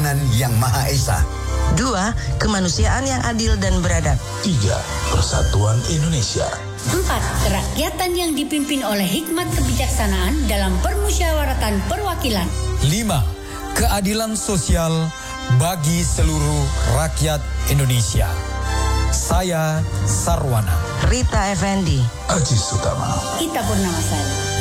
ketuhanan yang Maha Esa. 2. Kemanusiaan yang adil dan beradab. 3. Persatuan Indonesia. 4. Kerakyatan yang dipimpin oleh hikmat kebijaksanaan dalam permusyawaratan perwakilan. 5. Keadilan sosial bagi seluruh rakyat Indonesia. Saya Sarwana. Rita Effendi. Aji Sutama. Ita Purnamasari.